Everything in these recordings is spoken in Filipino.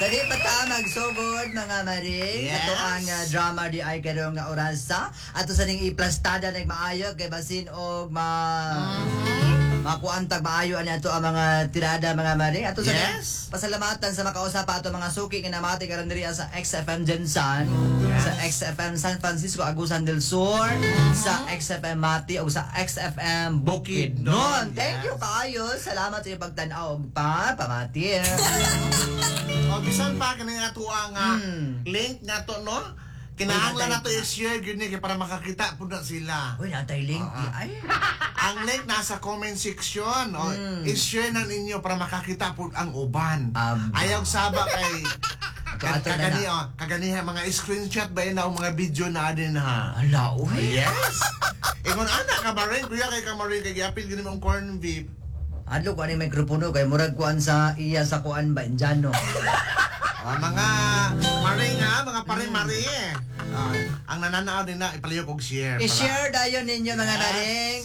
Dali pa ta magsugod mga maring. Yes. Ito ang drama di ay karong nga orasa. Ato sa ning iplastada nag maayo kay basin og makuantag maayo ani ato ang mga tirada mga maring. Ato sa Yes. pasalamatan sa makausap ato mga suki nga namati karon diri sa XFM Jensan, sa XFM San Francisco Agusan del Sur, sa XFM Mati o sa XFM Bukidnon. Thank you kaayo. Salamat sa iyong pagtan-aw og pamati. O bisan pa kani ato ang link nato no. Kinahanglan nato i-share gyud ni para makakita pud na sila. Uy, natay link ay. Ang link nasa comment section. O, i-share na ninyo para makakita pud ang uban. Ayaw saba kay kagani mga screenshot ba yun mga video na din ha. Ala, uy. Yes. Ingon ana ka marin kuya kay kamarin kay apil gini mong corn beef. Adlo ko ani mikropono kay murag kuan sa iya sa kuan ba Indiano. Mga maring mga pare-mari. Ang nananaw din na ipalihok og share. I-share dayon ninyo mga naring.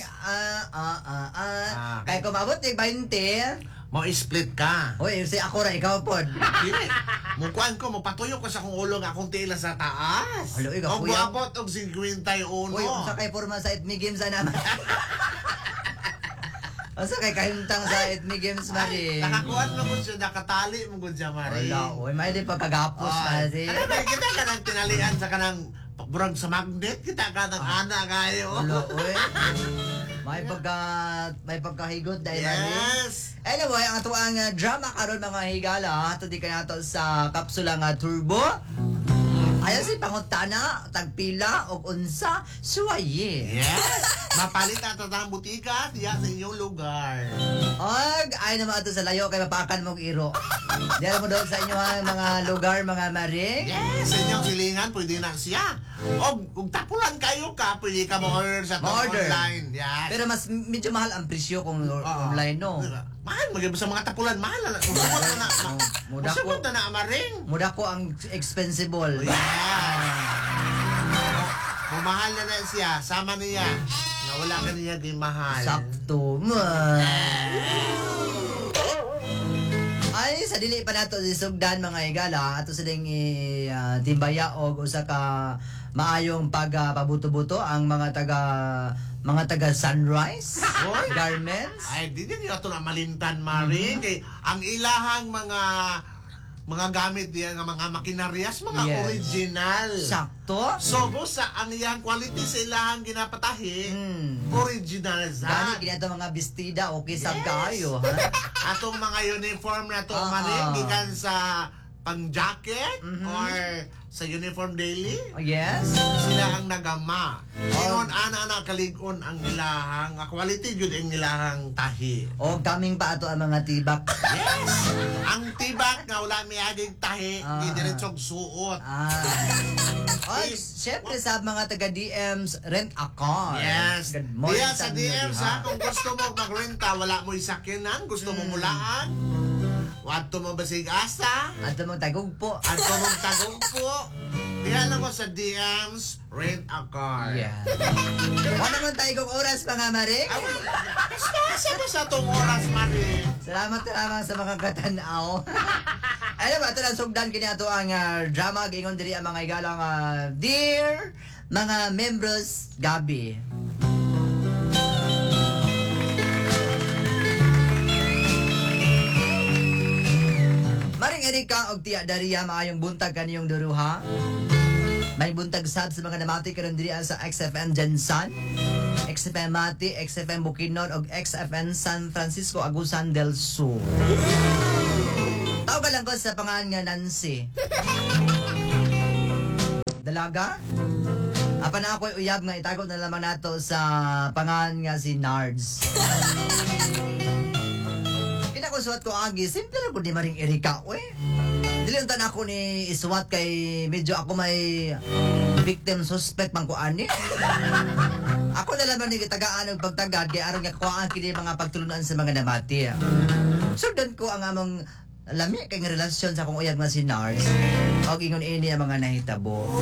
Kay kung maabot ni 20, mo split ka. uy, si ako ra ikaw pod. Mukuan ko, mapatuyo ko sa kong ulo nga akong tila sa taas. Halo, ikaw, O kuya. buabot og 51. Uy, unsa kay porma sa Itmi Games naman. Unsa kay kahimtang sa Itmi Games mari. Nakakuan mo ko siya, nakatali mo ko siya, Mari. Wala, uy, may di pagkagapos na si. Ano ba, kita ka nang tinalian sa kanang burag sa magnet, kita ka nang ana kayo. Wala, uy. May pagkahigot dahil mari. Yes. Anyway, ang ato ang drama karon mga higala, ato di kanato sa kapsula nga turbo. Ayan si pangutana, tagpila og unsa suwaye. Yes. Mapalit ato ang butika diya sa inyong lugar. Og ay naman ato sa layo kay mapakan mong iro. Diyan mo doon sa inyo mga lugar mga maring. Yes, sa inyong silingan pwede na siya. Og kung tapulan kayo ka, pwede ka mo-order sa online. Yes. Pero mas medyo mahal ang presyo kung online no. Mahal, maganda sa mga tapulan, mahal na. Usabot na Muda ko. na amaring. Muda ko ang expensible. Kung mahal na siya, sama niya. Na wala ka niya di mahal. Sakto. Ay, sa dili pa nato isugdan mga higala, ato sa ding timbaya og usa ka maayong pabuto-buto ang mga taga Sunrise Garments. Ay, di niyo ito na malintan, Mari. Kay ang ilahang mga gamit diyan nga mga makinaryas, mga original. Sakto. So, sa ang iyang quality sa ilahang ginapatahi, original sa. Gani kinato mga bestida okay sab kaayo ha. Atong mga uniform na to Mari, gikan sa pang-jacket or sa uniform daily. Yes. Sila ang nagama. Ingon ana kaligon ang ilahang quality jud ang ilahang tahi. O kaming pa ato ang mga tibak. Yes. Ang tibak nga wala miaging tahi, di diretsong suot. Oy, syempre sa mga taga DMs, rent a car. Yes. Good morning Diya sa DMs ha, kung gusto mo magrenta, wala mo isakinan, gusto mo mulaan. Wato mo basig asa. Ato mong tagugpo. Ato mong tagugpo. Diyan lang mo sa DMs, rent a car. Yeah. Wala naman tayo kong oras mga maring. Basta sa itong oras, Mari. Salamat lamang sa mga katanaw. Ano ba, ito lang sugdan kini ato ang drama. Gingon diri ang mga igalang dear mga members Gabi. Maring Erika og Tia Daria maayong buntag kaniyong duruha. May buntag sad sa mga namati karon diri sa XFM Jensan, XFM Mati, XFM Bukidnon og XFM San Francisco Agusan del Sur. Tawag lang ko sa pangalan nga Nancy. Dalaga? Apa na ako'y uyab nga itagot na lamang nato sa pangalan nga si Nards. Suwat ko agi, simple lang ko di maring Erika, we. Dili unta na ako ni isuwat kay medyo ako may victim suspect man ko ani. Ako na lamang ni tagaan og pagtagad kay aron nga kuhaan kini mga pagtulunan sa mga namati. Sugdan ko ang among lami kay nga relasyon sa akong uyab nga si Nars. Og ingon ini ang mga nahitabo.